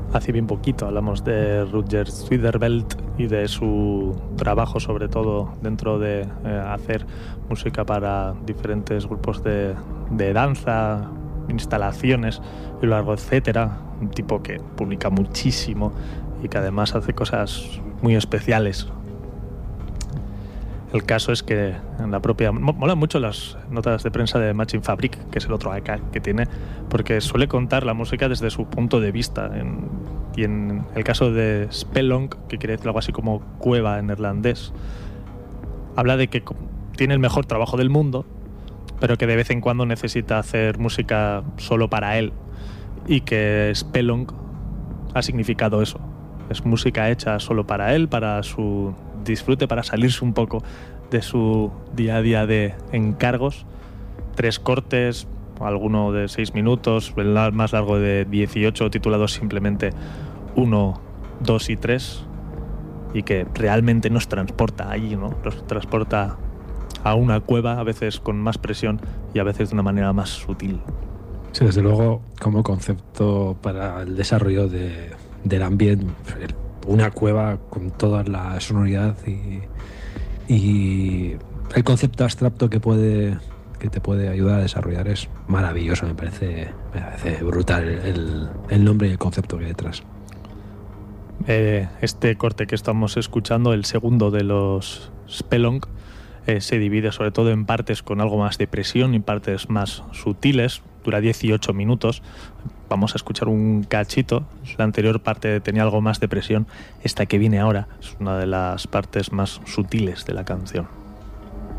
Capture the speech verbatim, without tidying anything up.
Hace bien poquito hablamos de Rutger Swidderbelt y de su trabajo, sobre todo dentro de eh, hacer música para diferentes grupos de, de danza, instalaciones y largo, etcétera. Un tipo que publica muchísimo y que además hace cosas muy especiales. El caso es que en la propia... Molan mucho las notas de prensa de Machine Fabric, que es el otro A K que tiene, porque suele contar la música desde su punto de vista. En, y en el caso de Spelonk, que quiere decir algo así como cueva en neerlandés, habla de que tiene el mejor trabajo del mundo, pero que de vez en cuando necesita hacer música solo para él, y que Spelonk ha significado eso. Es música hecha solo para él, para su disfrute, para salirse un poco de su día a día de encargos. Tres cortes, alguno de seis minutos, el más largo de dieciocho, titulados simplemente uno, dos y tres, y que realmente nos transporta allí, ¿no? Nos transporta a una cueva, a veces con más presión y a veces de una manera más sutil. Sí, desde luego, como concepto para el desarrollo de, del ambiente, una cueva con toda la sonoridad y, y el concepto abstracto que puede que te puede ayudar a desarrollar es maravilloso. Me parece, me parece brutal el, el nombre y el concepto que hay detrás. Eh, este corte que estamos escuchando, el segundo de los Spelonk, eh, se divide sobre todo en partes con algo más de presión y partes más sutiles. Dura dieciocho minutos. Vamos a escuchar un cachito. La anterior parte tenía algo más de presión. Esta que viene ahora es una de las partes más sutiles de la canción.